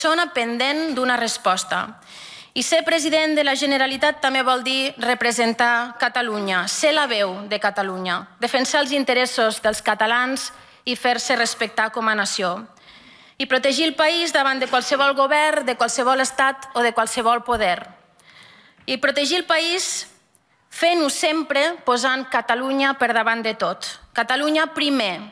persona pendent d'una resposta. I ser president de la Generalitat també vol dir representar Catalunya, ser la veu de Catalunya, defensar els interessos dels catalans i fer-se respectar com a nació. I protegir el país davant de qualsevol govern, de qualsevol estat o de qualsevol poder. I protegir el país fent-ho sempre posant Catalunya per davant de tot. Catalunya primer,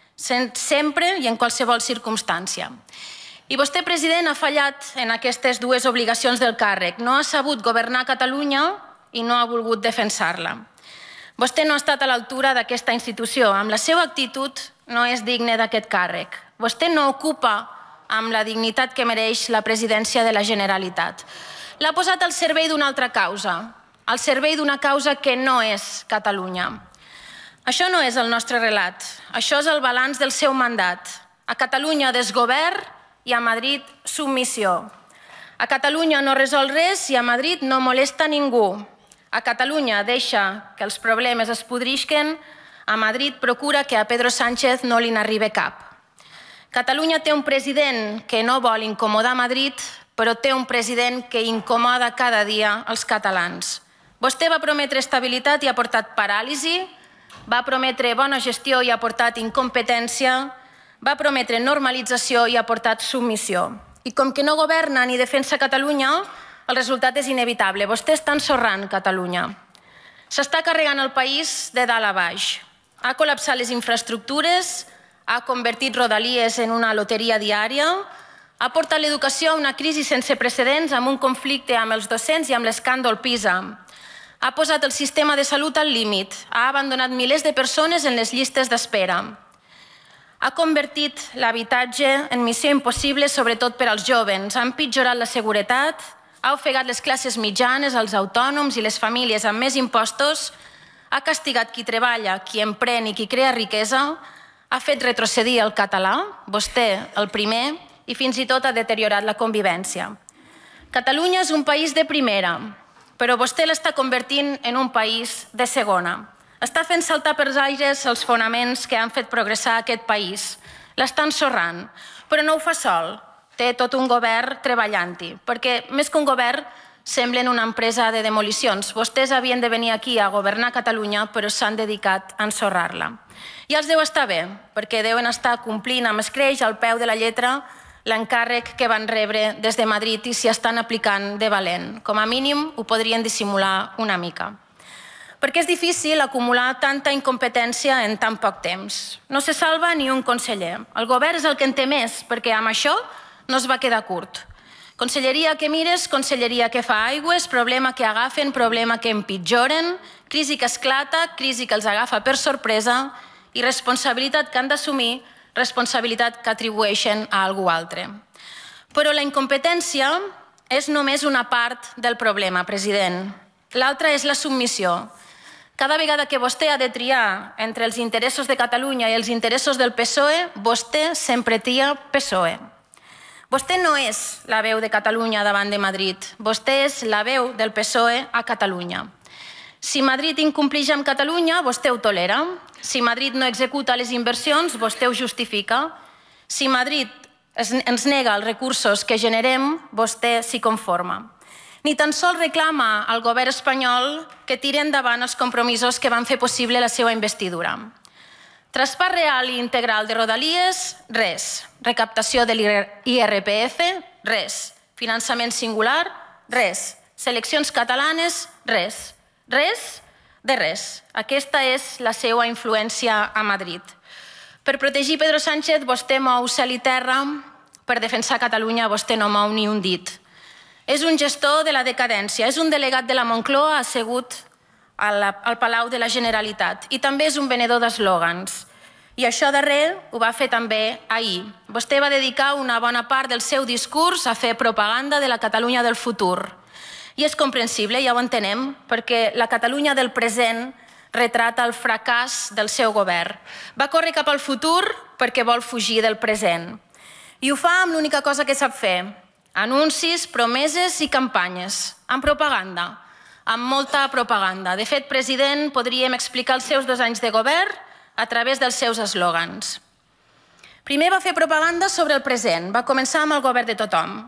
sempre i en qualsevol circumstància. I vostè, president, ha fallat en aquestes dues obligacions del càrrec. No ha sabut governar Catalunya i no ha volgut defensar-la. Vostè no ha estat a l'altura d'aquesta institució. Amb la seva actitud no és digne d'aquest càrrec. Vostè no ocupa amb la dignitat que mereix la presidència de la Generalitat. L'ha posat al servei d'una altra causa, al servei d'una causa que no és Catalunya. Això no és el nostre relat. Això és el balanç del seu mandat. A Catalunya desgovern i a Madrid submissió. A Catalunya no resol res i a Madrid no molesta ningú. A Catalunya deixa que els problemes es podrisquen, a Madrid procura que a Pedro Sánchez no li n'arribi cap. Catalunya té un president que no vol incomodar Madrid, però té un president que incomoda cada dia els catalans. Vostè va prometre estabilitat i ha portat paràlisi, va prometre bona gestió i ha portat incompetència, va prometre normalització i ha portat submissió. I com que no governa ni defensa Catalunya, el resultat és inevitable. Vostè està ensorrant Catalunya. S'està carregant el país de dalt a baix. Ha col·lapsat les infraestructures, ha convertit Rodalies en una loteria diària, ha portat l'educació a una crisi sense precedents amb un conflicte amb els docents i amb l'escàndol PISA. Ha posat el sistema de salut al límit, ha abandonat milers de persones en les llistes d'espera. Ha convertit l'habitatge en missió impossible, sobretot per als jóvens. Ha empitjorat la seguretat, ha ofegat les classes mitjanes, els autònoms i les famílies amb més impostos, ha castigat qui treballa, qui emprèn i qui crea riquesa, ha fet retrocedir el català, vostè el primer, i fins i tot ha deteriorat la convivència. Catalunya és un país de primera, però vostè l'està convertint en un país de segona. Està fent saltar pels aires els fonaments que han fet progressar aquest país. L'està ensorrant, però no ho fa sol. Té tot un govern treballant-hi, perquè més que un govern semblen una empresa de demolicions. Vostès havien de venir aquí a governar Catalunya, però s'han dedicat a ensorrar-la. I els deu estar bé, perquè deuen estar complint amb escreix al peu de la lletra l'encàrrec que van rebre des de Madrid i s'hi estan aplicant de valent. Com a mínim ho podrien dissimular una mica. Perquè és difícil acumular tanta incompetència en tan poc temps. No se salva ni un conseller. El govern és el que en té més, perquè amb això no es va quedar curt. Conselleria que mires, conselleria que fa aigües, problema que agafen, problema que empitjoren, crisi que esclata, crisi que els agafa per sorpresa i responsabilitat que han d'assumir, responsabilitat que atribueixen a algú altre. Però la incompetència és només una part del problema, president. L'altra és la submissió. Cada vegada que vostè ha de triar entre els interessos de Catalunya i els interessos del PSOE, vostè sempre tria PSOE. Vostè no és la veu de Catalunya davant de Madrid. Vostè és la veu del PSOE a Catalunya. Si Madrid incompleix amb Catalunya, vostè ho tolera. Si Madrid no executa les inversions, vostè ho justifica. Si Madrid ens nega els recursos que generem, vostè s'hi conforma. Ni tan sols reclama al govern espanyol que tiri endavant els compromisos que van fer possible la seva investidura. Traspàs real i integral de Rodalies, res. Recaptació de l'IRPF, res. Finançament singular, res. Seleccions catalanes, res. Res de res. Aquesta és la seva influència a Madrid. Per protegir Pedro Sánchez, vostè mou cel i terra. Per defensar Catalunya, vostè no mou ni un dit. És un gestor de la decadència, és un delegat de la Moncloa assegut al Palau de la Generalitat i també és un venedor d'eslògans. I això darrer ho va fer també ahir. Vostè va dedicar una bona part del seu discurs a fer propaganda de la Catalunya del futur. I és comprensible, ja ho entenem, perquè la Catalunya del present retrata el fracàs del seu govern. Va córrer cap al futur perquè vol fugir del present. I ho fa amb l'única cosa que sap fer: anuncis, promeses i campanyes, amb propaganda, amb molta propaganda. De fet, president, podríem explicar els seus 2 anys de govern a través dels seus eslògans. Primer va fer propaganda sobre el present, va començar amb el govern de tothom.